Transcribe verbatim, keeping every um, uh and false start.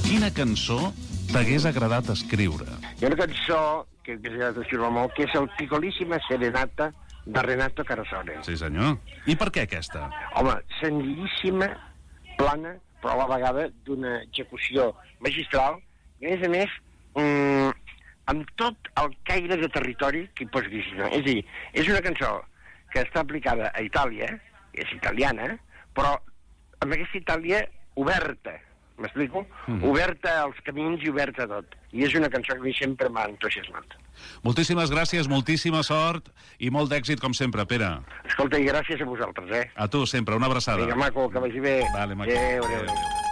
quina cançó t'hagués agradat escriure? Hi ha una cançó que m'hagués agradat escriure molt, que és el Picolíssima Serenata de Renato Carosone. Sí, senyor. I per què aquesta? Home, senzillíssima, plana, però a la vegada d'una execució magistral, i a més a més, mmm, amb tot el caire de territori que hi pots dir. És a dir, és una cançó que està aplicada a Itàlia, és italiana, però amb aquesta Itàlia oberta, m'explico? Mm. Oberta als camins i oberta a tot. I és una cançó que a mi sempre m'ha entusiasmat. Moltíssimes gràcies, moltíssima sort i molt d'èxit, com sempre, Pere. Escolta, i gràcies a vosaltres, eh? A tu, sempre. Una abraçada. Vinga, maco, que vagi bé. Vale, maco. Adéu, adéu, adéu.